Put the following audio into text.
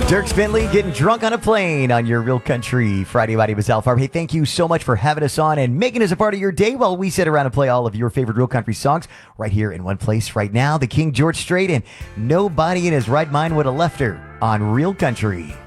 Dirk Bentley getting drunk on a plane on your Real Country Friday. My name is Al Farb. Hey, thank you so much for having us on and making us a part of your day while we sit around and play all of your favorite Real Country songs right here in one place right now. The King George Strait and Nobody in His Right Mind Would Have Left Her on Real Country.